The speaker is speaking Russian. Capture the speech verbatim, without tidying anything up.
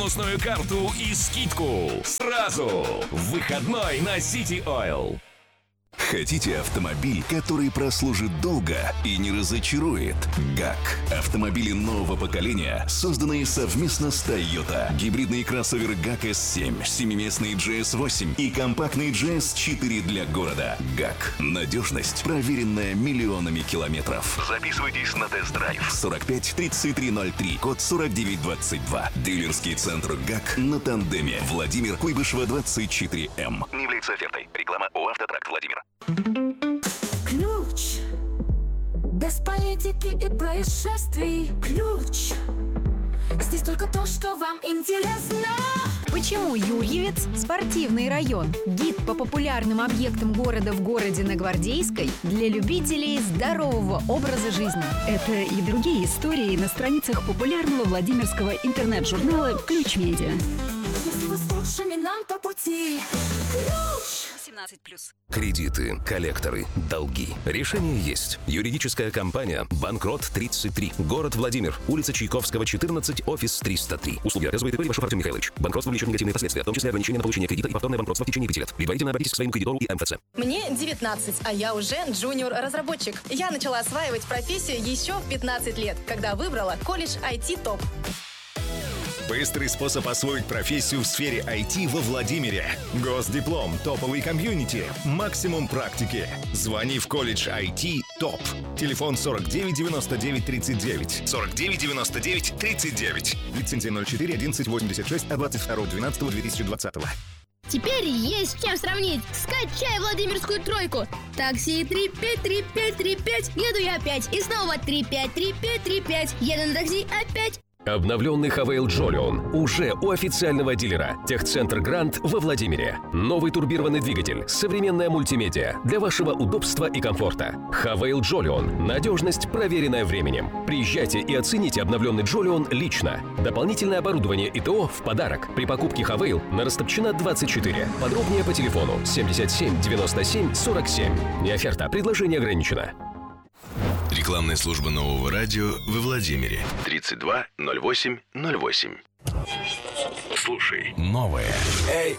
бонусную карту и скидку. Сразу в выходной на City Oil. Хотите автомобиль, который прослужит долго и не разочарует? гак. Автомобили нового поколения, созданные совместно с Toyota. Гибридный кроссовер гак эс семь, семиместный джи эс восемь и компактный джи эс четыре для города. гак. Надежность, проверенная миллионами километров. Записывайтесь на тест-драйв. сорок пять тридцать три ноль три, код сорок девять двадцать два. Дилерский центр гак на Тандеме. Владимир Куйбышева, двадцать четыре эм. Не является офертой. Реклама ООО «Автотракт», Владимир. Ключ. Без политики и происшествий. Ключ. Здесь только то, что вам интересно. Почему Юрьевец – спортивный район? Гид по популярным объектам города в городе на Гвардейской для любителей здорового образа жизни. Это и другие истории на страницах популярного владимирского интернет-журнала «Ключ Медиа». Если вы с лучшими нам по пути. Ключ. семнадцать плюс. Кредиты, коллекторы, долги. Решение есть. Юридическая компания «Банкрот тридцать три». Город Владимир. Улица Чайковского, четырнадцать, офис триста три. Услуги оказывает Ивашев Артем Михайлович. Банкротство влечет негативные последствия, в том числе ограничение на получение кредита и повторное банкротство в течение пяти лет. Предварительно обратитесь к своему кредитору и эм эф цэ. Мне девятнадцать, а я уже джуниор-разработчик. Я начала осваивать профессию еще в пятнадцать лет, когда выбрала колледж ай ти топ. Быстрый способ освоить профессию в сфере ай ти во Владимире. Госдиплом, топовый комьюнити, максимум практики. Звони в колледж ай ти топ. Телефон сорок девять девяносто девять тридцать девять. сорок девять девяносто девять тридцать девять. Лицензия ноль четыре одиннадцать восемьдесят шесть от двадцать второго двенадцатого две тысячи двадцатого. Теперь есть с чем сравнить. Скачай Владимирскую тройку. Такси три пять три пять три пять. Еду я опять. И снова три пять три пять три пять. Еду на такси опять. Обновленный Хавейл Джолион уже у официального дилера. Техцентр Гранд во Владимире. Новый турбированный двигатель, современная мультимедиа для вашего удобства и комфорта. Хавейл Джолион. Надежность, проверенная временем. Приезжайте и оцените обновленный Джолион лично. Дополнительное оборудование и ТО в подарок. При покупке Хавейл на Растопчина двадцать четыре. Подробнее по телефону семьдесят семь девяносто семь сорок семь. Не оферта, предложение ограничено. Рекламная служба нового радио во Владимире. тридцать два ноль восемь ноль восемь. Слушай. Новое. Эй,